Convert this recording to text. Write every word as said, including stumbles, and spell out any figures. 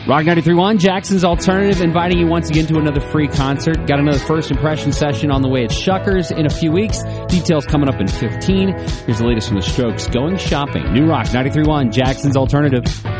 Rock ninety-three point one, Jackson's Alternative, inviting you once again to another free concert. Got another first impression session on the way at Shuckers in a few weeks. Details coming up in fifteen. Here's the latest from the Strokes. Going shopping. New Rock ninety-three point one, Jackson's Alternative.